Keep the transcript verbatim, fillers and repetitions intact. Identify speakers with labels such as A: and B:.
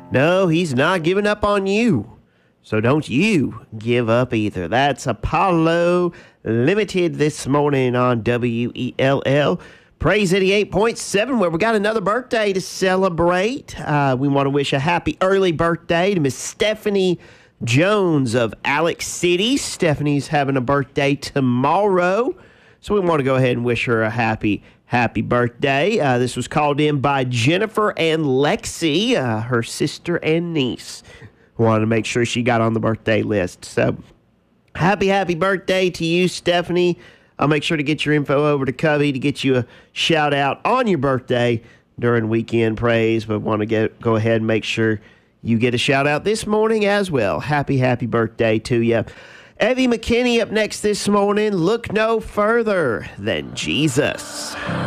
A: No, he's not giving up on you. So don't you give up either. That's Apollo Limited this morning on W E L L. Praise eighty-eight point seven, where we got another birthday to celebrate. Uh, we want to wish a happy early birthday to Miss Stephanie Jones of Alex City. Stephanie's having a birthday tomorrow, so we want to go ahead and wish her a happy, happy birthday. Uh, this was called in by Jennifer and Lexi, uh, her sister and niece. Wanted to make sure she got on the birthday list. So happy, happy birthday to you, Stephanie. I'll make sure to get your info over to Covey to get you a shout out on your birthday during Weekend Praise, but want to get, go ahead and make sure you get a shout out this morning as well. Happy, happy birthday to you. Evie McKinney up next this morning. Look no further than Jesus.